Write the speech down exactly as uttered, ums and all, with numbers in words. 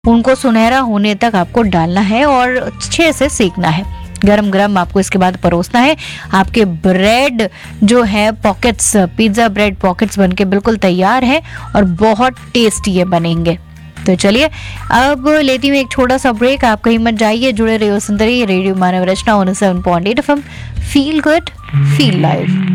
उनको सुनहरा होने तक आपको डालना है और अच्छे से सेकना है। गरम गरम आपको इसके बाद परोसना है। आपके ब्रेड जो है पॉकेट्स, पिज्ज़ा ब्रेड पॉकेट्स बनके बिल्कुल तैयार है और बहुत टेस्टी ये बनेंगे। तो चलिए अब लेती हूँ एक छोटा सा ब्रेक। आप कहीं मत जाइए, जुड़े रहिए सुनते रहिए रेडियो मानव रचना one O seven point eight F M. Feel good, feel live.